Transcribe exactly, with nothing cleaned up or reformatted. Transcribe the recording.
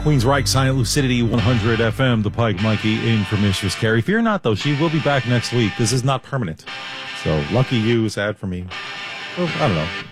Queensryche, Silent Lucidity, one hundred F M, the Pike Mikey in for Mistress Carrie. Fear not, though, she will be back next week. This is not permanent. So, lucky you, sad for me. Well, I don't know.